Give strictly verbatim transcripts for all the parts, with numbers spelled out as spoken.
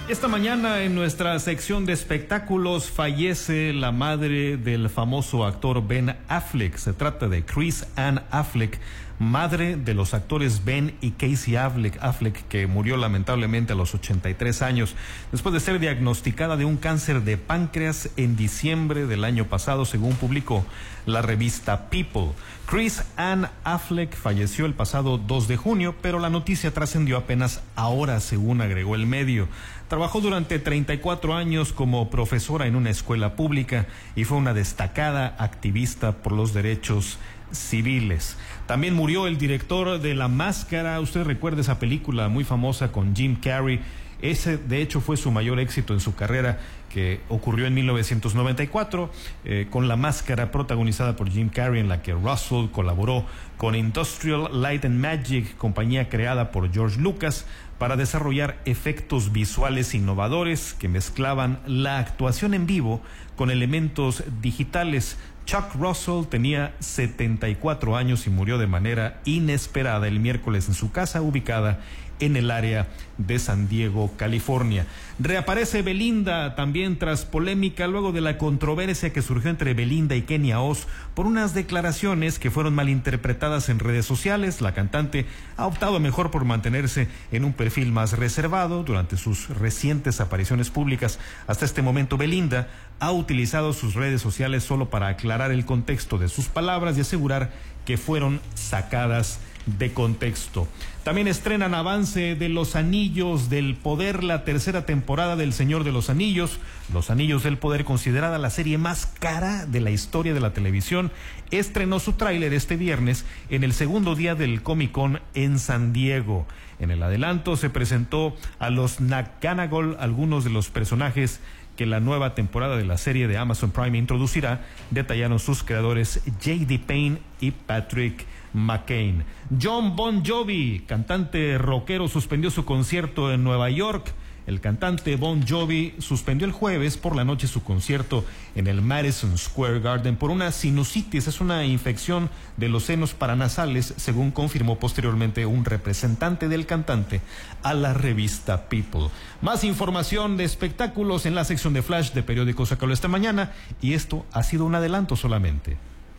Esta mañana en nuestra sección de espectáculos fallece la madre del famoso actor Ben Affleck. Se trata de Chris Ann Affleck, madre de los actores Ben y Casey Affleck, Affleck, que murió lamentablemente a los ochenta y tres años, después de ser diagnosticada de un cáncer de páncreas en diciembre del año pasado, según publicó la revista People. Chris Ann Affleck falleció el pasado dos de junio, pero la noticia trascendió apenas ahora, según agregó el medio. Trabajó durante treinta y cuatro años como profesora en una escuela pública y fue una destacada activista por los derechos civiles. También murió el director de La Máscara. Usted recuerda esa película muy famosa con Jim Carrey. Ese, de hecho, fue su mayor éxito en su carrera, que ocurrió en mil novecientos noventa y cuatro, eh, con La Máscara, protagonizada por Jim Carrey, en la que Russell colaboró con Industrial Light and Magic, compañía creada por George Lucas, para desarrollar efectos visuales innovadores que mezclaban la actuación en vivo con elementos digitales. Chuck Russell tenía setenta y cuatro años y murió de manera inesperada el miércoles en su casa ubicada en el área de San Diego, California. Reaparece Belinda también tras polémica luego de la controversia que surgió entre Belinda y Kenia Oz por unas declaraciones que fueron malinterpretadas en redes sociales. La cantante ha optado mejor por mantenerse en un perfil más reservado durante sus recientes apariciones públicas. Hasta este momento, Belinda ha utilizado sus redes sociales solo para aclarar el contexto de sus palabras y asegurar que fueron sacadas de contexto. También estrenan avance de Los Anillos del Poder, la tercera temporada del Señor de los Anillos. Los Anillos del Poder, considerada la serie más cara de la historia de la televisión, estrenó su tráiler este viernes en el segundo día del Comic Con en San Diego. En el adelanto se presentó a los McGonagall, algunos de los personajes que la nueva temporada de la serie de Amazon Prime introducirá, detallaron sus creadores J D Payne y Patrick McCain. John Bon Jovi, cantante rockero, suspendió su concierto en Nueva York. El cantante Bon Jovi suspendió el jueves por la noche su concierto en el Madison Square Garden por una sinusitis. Es una infección de los senos paranasales, según confirmó posteriormente un representante del cantante a la revista People. Más información de espectáculos en la sección de Flash de Periódico Zócalo esta mañana, y esto ha sido un adelanto solamente.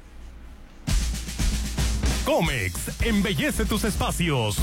Comex embellece tus espacios.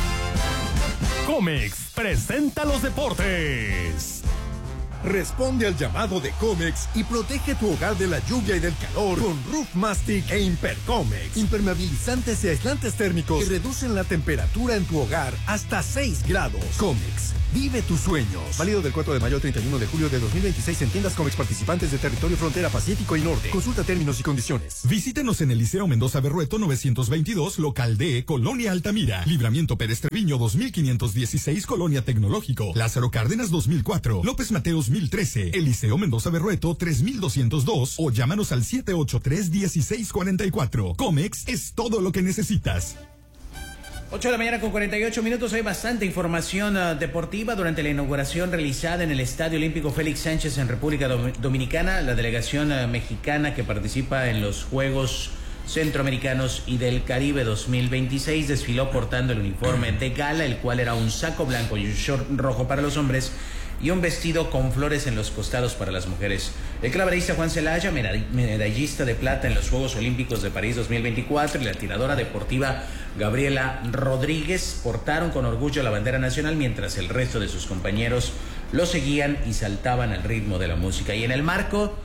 Comex presenta los deportes. Responde al llamado de Comex y protege tu hogar de la lluvia y del calor con Roof Mastic e Impercomex. Impermeabilizantes y aislantes térmicos que reducen la temperatura en tu hogar hasta seis grados. Comex, vive tus sueños. Válido del cuatro de mayo al treinta y uno de julio de dos mil veintiséis en tiendas Comex participantes de territorio frontera Pacífico y Norte. Consulta términos y condiciones. Visítenos en el Liceo Mendoza Berrueto novecientos veintidós, local D, Colonia Altamira. Libramiento Pérez Treviño dos mil quinientos dieciséis, Colonia Tecnológico. Lázaro Cárdenas dos mil cuatro. López Mateos dos mil trece, Eliseo Mendoza Berrueto tres mil doscientos dos o llámanos al siete ocho tres, dieciséis cuarenta y cuatro. Comex es todo lo que necesitas. ocho de la mañana con cuarenta y ocho minutos. Hay bastante información uh, deportiva durante la inauguración realizada en el Estadio Olímpico Félix Sánchez en República Dom- Dominicana. La delegación uh, mexicana que participa en los Juegos Centroamericanos y del Caribe dos mil veintiséis desfiló portando el uniforme de gala, el cual era un saco blanco y un short rojo para los hombres y un vestido con flores en los costados para las mujeres. El clavadista Juan Celaya, medallista de plata en los Juegos Olímpicos de París dos mil veinticuatro, y la tiradora deportiva Gabriela Rodríguez portaron con orgullo la bandera nacional, mientras el resto de sus compañeros lo seguían y saltaban al ritmo de la música. Y en el marco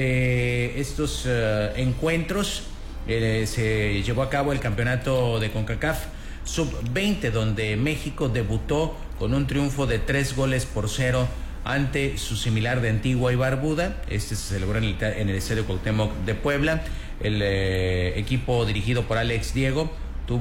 de estos uh, encuentros eh, se llevó a cabo el campeonato de CONCACAF sub veinte, donde México debutó con un triunfo de tres goles por cero ante su similar de Antigua y Barbuda. Este se celebró en el, en el Estadio Cuauhtémoc de Puebla. El eh, equipo dirigido por Alex Diego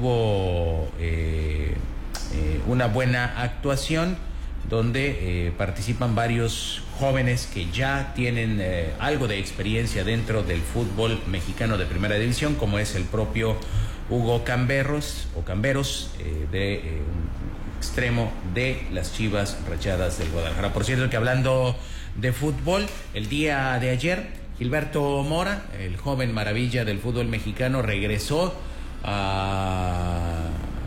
tuvo eh, eh, una buena actuación, donde eh, participan varios jóvenes que ya tienen eh, algo de experiencia dentro del fútbol mexicano de primera división, como es el propio Hugo Camberos o Camberos, eh, de eh, un extremo de las Chivas Rayadas del Guadalajara. Por cierto, que hablando de fútbol, el día de ayer Gilberto Mora, el joven maravilla del fútbol mexicano, regresó a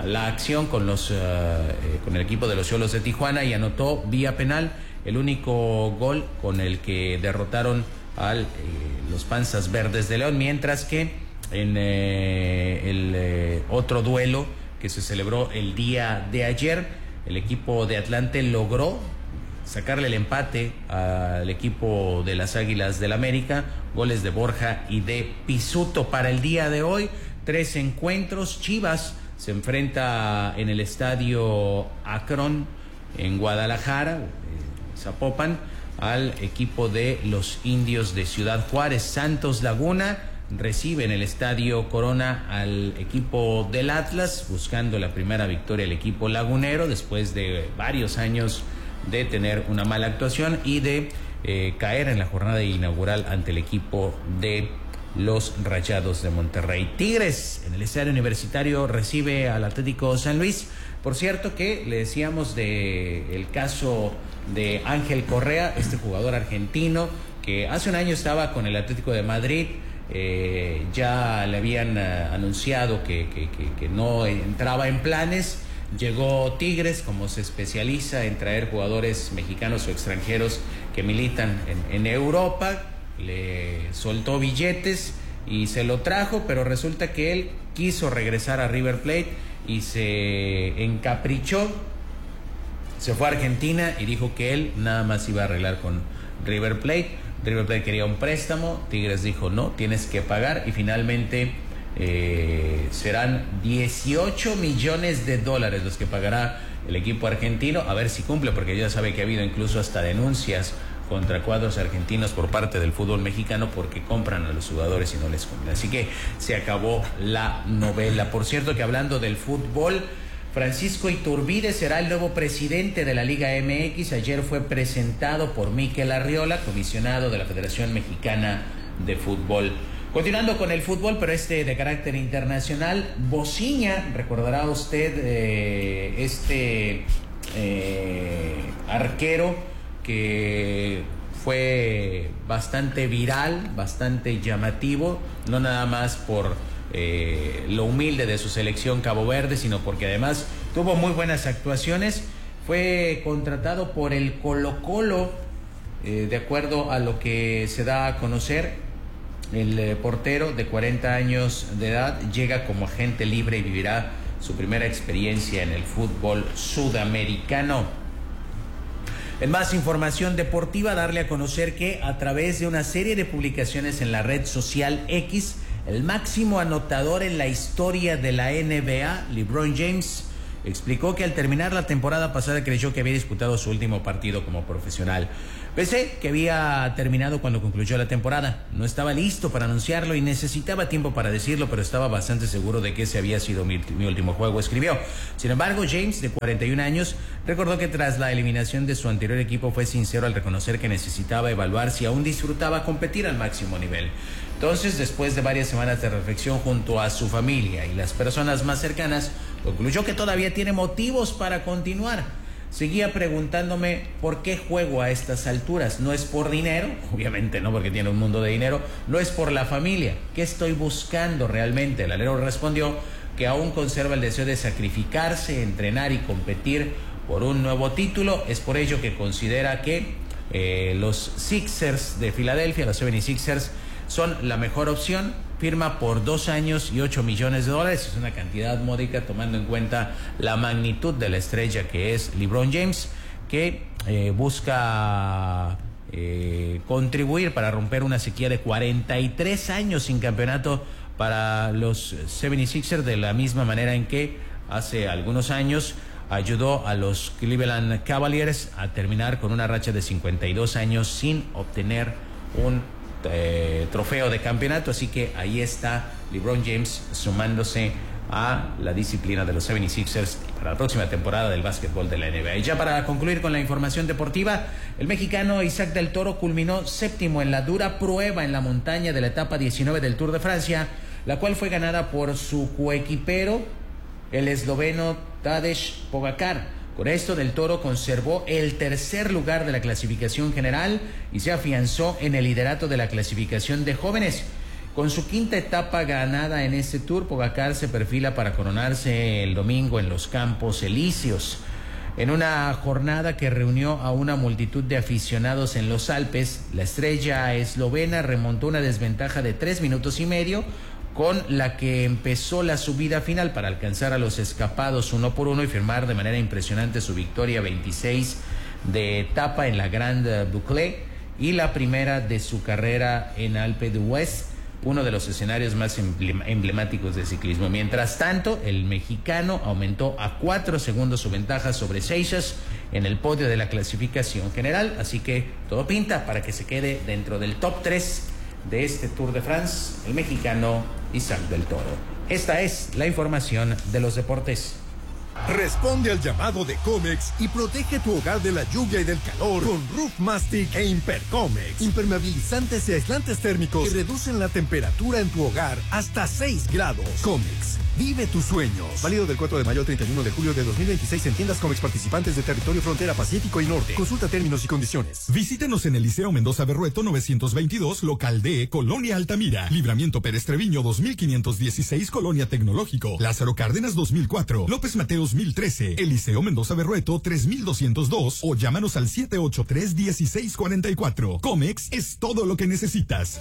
la acción con, los, uh, eh, con el equipo de los Xolos de Tijuana y anotó vía penal el único gol con el que derrotaron a eh, los Panzas Verdes de León, mientras que en eh, el eh, otro duelo que se celebró el día de ayer, el equipo de Atlante logró sacarle el empate al equipo de las Águilas del América, goles de Borja y de Pisuto. Para el día de hoy, tres encuentros. Chivas se enfrenta en el estadio Akron en Guadalajara, Zapopan, al equipo de los Indios de Ciudad Juárez. Santos Laguna recibe en el estadio Corona al equipo del Atlas, buscando la primera victoria del equipo lagunero después de varios años de tener una mala actuación y de eh, caer en la jornada inaugural ante el equipo de los Rayados de Monterrey. Tigres en el estadio universitario recibe al Atlético San Luis. Por cierto que le decíamos de el caso de Ángel Correa, este jugador argentino que hace un año estaba con el Atlético de Madrid. Eh, ya le habían uh, anunciado que, que, que, que no entraba en planes. Llegó Tigres, como se especializa en traer jugadores mexicanos o extranjeros que militan en, en Europa, le soltó billetes y se lo trajo, pero resulta que él quiso regresar a River Plate y se encaprichó, se fue a Argentina y dijo que él nada más iba a arreglar con River Plate. River Plate quería un préstamo, Tigres dijo no, tienes que pagar, y finalmente eh, serán dieciocho millones de dólares los que pagará el equipo argentino, a ver si cumple, porque ya sabe que ha habido incluso hasta denuncias contra cuadros argentinos por parte del fútbol mexicano porque compran a los jugadores y no les cumplen. Así que se acabó la novela. Por cierto que hablando del fútbol, Francisco Iturbide será el nuevo presidente de la Liga M X. Ayer fue presentado por Mikel Arriola, comisionado de la Federación Mexicana de Fútbol. Continuando con el fútbol, pero este de carácter internacional, Bociña, recordará usted eh, este eh, arquero que fue bastante viral, bastante llamativo, no nada más por eh, lo humilde de su selección Cabo Verde, sino porque además tuvo muy buenas actuaciones. Fue contratado por el Colo-Colo, eh, de acuerdo a lo que se da a conocer. El eh, portero de cuarenta años de edad llega como agente libre y vivirá su primera experiencia en el fútbol sudamericano. En más información deportiva, darle a conocer que a través de una serie de publicaciones en la red social X, el máximo anotador en la historia de la N B A, LeBron James, explicó que al terminar la temporada pasada creyó que había disputado su último partido como profesional. Pensé que había terminado cuando concluyó la temporada. No estaba listo para anunciarlo y necesitaba tiempo para decirlo, pero estaba bastante seguro de que ese había sido mi, mi último juego, escribió. Sin embargo, James, de cuarenta y un años, recordó que tras la eliminación de su anterior equipo fue sincero al reconocer que necesitaba evaluar si aún disfrutaba competir al máximo nivel. Entonces, después de varias semanas de reflexión junto a su familia y las personas más cercanas, concluyó que todavía tiene motivos para continuar. Seguía preguntándome por qué juego a estas alturas. No es por dinero, obviamente no, porque tiene un mundo de dinero. No es por la familia. ¿Qué estoy buscando realmente? El alero respondió que aún conserva el deseo de sacrificarse, entrenar y competir por un nuevo título. Es por ello que considera que eh, los Sixers de Filadelfia, los setenta y seis ers, son la mejor opción. Firma por dos años y ocho millones de dólares. Es una cantidad módica tomando en cuenta la magnitud de la estrella que es LeBron James, que eh, busca eh, contribuir para romper una sequía de cuarenta y tres años sin campeonato para los setenta y seis ers, de la misma manera en que hace algunos años ayudó a los Cleveland Cavaliers a terminar con una racha de cincuenta y dos años sin obtener un Eh, trofeo de campeonato. Así que ahí está LeBron James sumándose a la disciplina de los setenta y seis ers para la próxima temporada del básquetbol de la N B A. Y ya para concluir con la información deportiva, el mexicano Isaac del Toro culminó séptimo en la dura prueba en la montaña de la etapa diecinueve del Tour de Francia, la cual fue ganada por su coequipero, el esloveno Tadej Pogačar. Con esto, Del Toro conservó el tercer lugar de la clasificación general y se afianzó en el liderato de la clasificación de jóvenes. Con su quinta etapa ganada en este Tour, Pogacar se perfila para coronarse el domingo en los Campos Elíseos. En una jornada que reunió a una multitud de aficionados en los Alpes, la estrella eslovena remontó una desventaja de tres minutos y medio, con la que empezó la subida final para alcanzar a los escapados uno por uno y firmar de manera impresionante su victoria veintiséis de etapa en la Grande Boucle y la primera de su carrera en Alpe d'Huez, uno de los escenarios más emblemáticos de ciclismo. Mientras tanto, el mexicano aumentó a cuatro segundos su ventaja sobre Seixas en el podio de la clasificación general, así que todo pinta para que se quede dentro del top tres de este Tour de France, el mexicano Isaac del Toro. Esta es la información de los deportes. Responde al llamado de Comex y protege tu hogar de la lluvia y del calor con Roof Mastic e Impercomex. Impermeabilizantes y aislantes térmicos que reducen la temperatura en tu hogar hasta seis grados. Comex, vive tus sueños. Válido del cuatro de mayo al treinta y uno de julio de dos mil veintiséis en tiendas Comex participantes de territorio frontera Pacífico y Norte. Consulta términos y condiciones. Visítenos en el Liceo Mendoza Berrueto novecientos veintidós, local D, Colonia Altamira. Libramiento Pérez Treviño dos mil quinientos dieciséis, Colonia Tecnológico. Lázaro Cárdenas dos mil cuatro. López Mateos dos mil trece, Eliseo Mendoza Berrueto tres mil doscientos dos o llámanos al siete ocho tres, uno seis cuatro cuatro. Comex es todo lo que necesitas.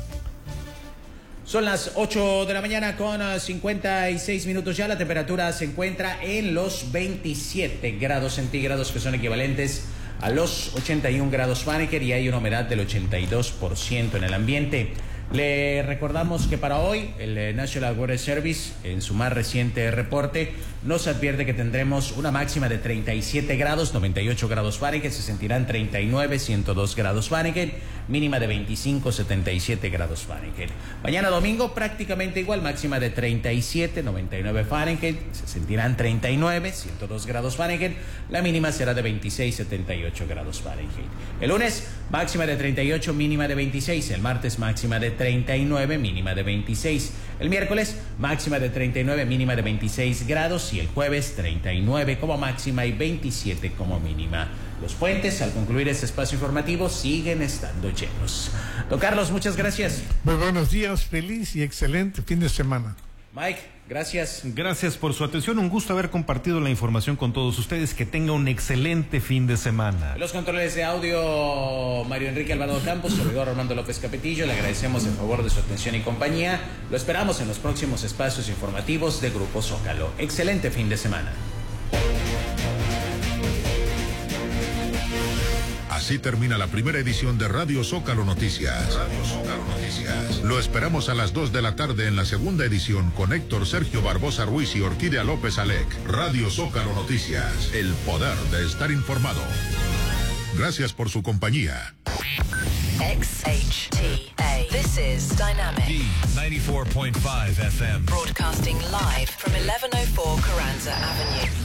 Son las ocho de la mañana con cincuenta y seis minutos ya. La temperatura se encuentra en los veintisiete grados centígrados, que son equivalentes a los ochenta y un grados Fahrenheit, y hay una humedad del ochenta y dos por ciento en el ambiente. Le recordamos que para hoy el National Weather Service, en su más reciente reporte, nos advierte que tendremos una máxima de treinta y siete grados, noventa y ocho grados Fahrenheit, se sentirán treinta y nueve, ciento dos grados Fahrenheit, mínima de veinticinco, setenta y siete grados Fahrenheit. Mañana domingo prácticamente igual, máxima de treinta y siete, noventa y nueve Fahrenheit, se sentirán treinta y nueve, ciento dos grados Fahrenheit, la mínima será de veintiséis, setenta y ocho grados Fahrenheit. El lunes, máxima de treinta y ocho, mínima de veintiséis, el martes máxima de treinta y nueve, mínima de veintiséis, el miércoles máxima de treinta y nueve, mínima de veintiséis grados, y el jueves treinta y nueve como máxima y veintisiete como mínima. Los puentes, al concluir este espacio informativo, siguen estando llenos. Don Carlos, muchas gracias. Muy buenos días, feliz y excelente fin de semana. Mike, gracias. Gracias por su atención. Un gusto haber compartido la información con todos ustedes. Que tenga un excelente fin de semana. Los controles de audio, Mario Enrique Alvarado Campos, servidor Armando López Capetillo. Le agradecemos el favor de su atención y compañía. Lo esperamos en los próximos espacios informativos de Grupo Zócalo. Excelente fin de semana. Así termina la primera edición de Radio Zócalo Noticias. Radio Zócalo Noticias. Lo esperamos a las dos de la tarde en la segunda edición con Héctor Sergio Barbosa Ruiz y Orquídea López Alec. Radio Zócalo Noticias. El poder de estar informado. Gracias por su compañía. X H T A. This is Dynamic. D ninety-four point five F M. Broadcasting live from eleven oh four Carranza Avenue.